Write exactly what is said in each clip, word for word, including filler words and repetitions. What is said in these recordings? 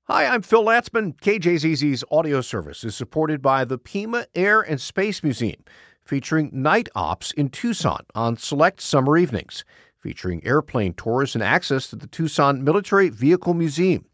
Hi, I'm Phil Latzman. K J Z Z's audio service is supported by the Pima Air and Space Museum, featuring night ops in Tucson on select summer evenings, featuring airplane tours and access to the Tucson Military Vehicle Museum.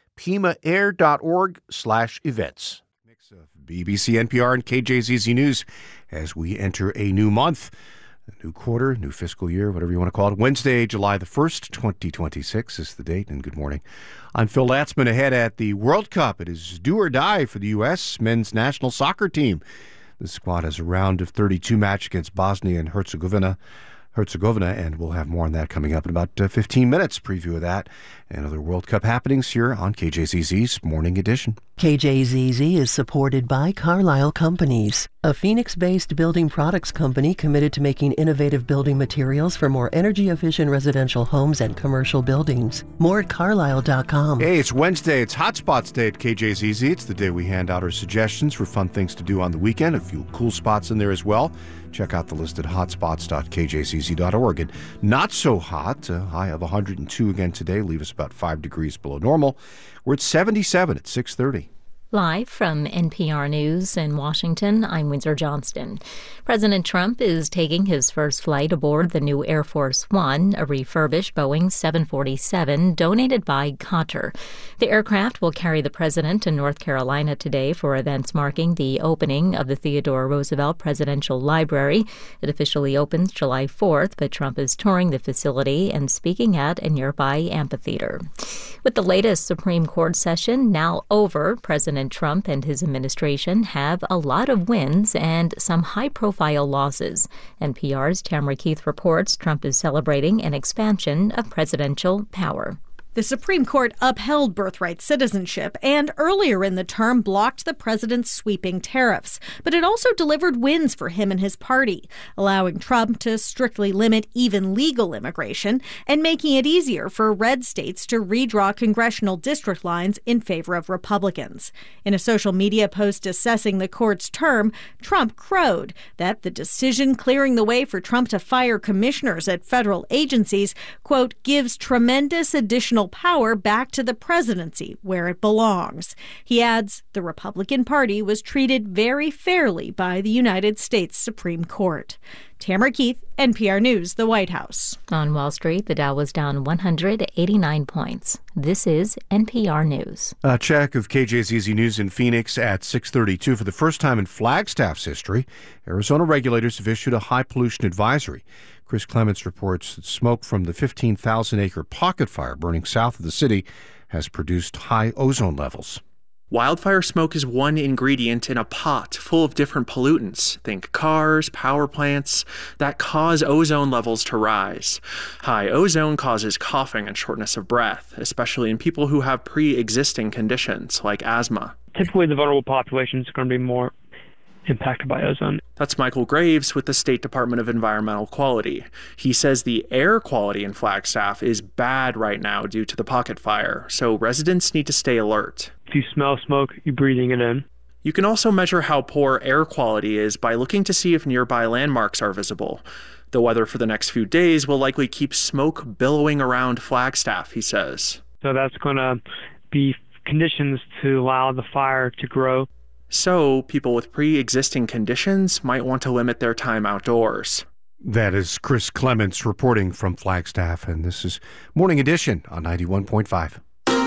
PimaAir.org slash events. Mix of B B C, N P R, and K J Z Z News as we enter a new month, a new quarter, new fiscal year, whatever you want to call it. Wednesday, July the first, twenty twenty-six is the date, and good morning. I'm Phil Latzman. Ahead at the World Cup, it is do or die for the U S men's national soccer team. The squad has a round of thirty-two match against Bosnia and Herzegovina. Herzegovina, and we'll have more on that coming up in about uh, fifteen minutes. Preview of that and other World Cup happenings here on K J Z Z's Morning Edition. K J Z Z is supported by Carlisle Companies, a Phoenix-based building products company committed to making innovative building materials for more energy-efficient residential homes and commercial buildings. More at carlisle dot com. Hey, it's Wednesday. It's Hotspots Day at K J Z Z. It's the day we hand out our suggestions for fun things to do on the weekend. A few cool spots in there as well. Check out the list at hotspots dot k j z z dot org. And not so hot, a high of one hundred two again today, leave us about five degrees below normal. We're at seventy-seven at six thirty. Live from N P R News in Washington, I'm Windsor Johnston. President Trump is taking his first flight aboard the new Air Force One, a refurbished Boeing seven forty-seven donated by Qatar. The aircraft will carry the president to North Carolina today for events marking the opening of the Theodore Roosevelt Presidential Library. It officially opens July fourth, but Trump is touring the facility and speaking at a nearby amphitheater. With the latest Supreme Court session now over, President Trump and his administration have a lot of wins and some high-profile losses. N P R's Tamara Keith reports Trump is celebrating an expansion of presidential power. The Supreme Court upheld birthright citizenship and earlier in the term blocked the president's sweeping tariffs. But it also delivered wins for him and his party, allowing Trump to strictly limit even legal immigration and making it easier for red states to redraw congressional district lines in favor of Republicans. In a social media post assessing the court's term, Trump crowed that the decision clearing the way for Trump to fire commissioners at federal agencies, quote, gives tremendous additional power back to the presidency where it belongs. He adds the Republican Party was treated very fairly by the United States Supreme Court. Tamara Keith, N P R News, the White House. On Wall Street, the Dow was down one hundred eighty-nine points. This is N P R News. A check of K J Z Z News in Phoenix at six thirty-two. For the first time in Flagstaff's history, Arizona regulators have issued a high pollution advisory. Chris Clements reports that smoke from the fifteen thousand acre pocket fire burning south of the city has produced high ozone levels. Wildfire smoke is one ingredient in a pot full of different pollutants, think cars, power plants, that cause ozone levels to rise. High ozone causes coughing and shortness of breath, especially in people who have pre-existing conditions like asthma. Typically, the vulnerable population is going to be more impacted by ozone. That's Michael Graves with the State Department of Environmental Quality. He says the air quality in Flagstaff is bad right now due to the pocket fire, so residents need to stay alert. If you smell smoke, you're breathing it in. You can also measure how poor air quality is by looking to see if nearby landmarks are visible. The weather for the next few days will likely keep smoke billowing around Flagstaff, he says. So that's going to be conditions to allow the fire to grow. So, people with pre-existing conditions might want to limit their time outdoors. That is Chris Clements reporting from Flagstaff, and this is Morning Edition on ninety-one point five.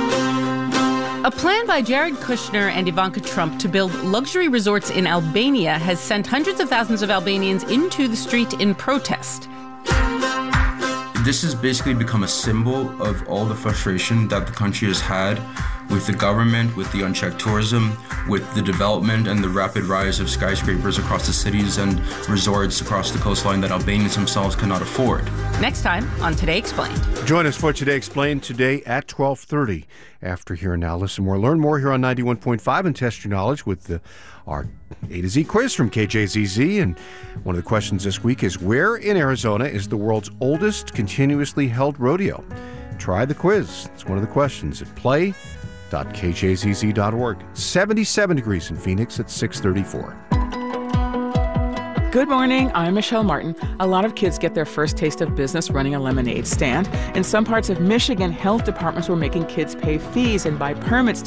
A plan by Jared Kushner and Ivanka Trump to build luxury resorts in Albania has sent hundreds of thousands of Albanians into the street in protest. This has basically become a symbol of all the frustration that the country has had with the government, with the unchecked tourism, with the development and the rapid rise of skyscrapers across the cities and resorts across the coastline that Albanians themselves cannot afford. Next time on Today Explained. Join us for Today Explained today at twelve thirty. After Here and Now, listen more, learn more here on ninety-one point five and test your knowledge with the, our A to Z quiz from K J Z Z. And one of the questions this week is, where in Arizona is the world's oldest continuously held rodeo? Try the quiz. It's one of the questions at play dot k j z z dot org. seventy-seven degrees in Phoenix at six thirty-four. Good morning, I'm Michelle Martin. A lot of kids get their first taste of business running a lemonade stand. In some parts of Michigan, health departments were making kids pay fees and buy permits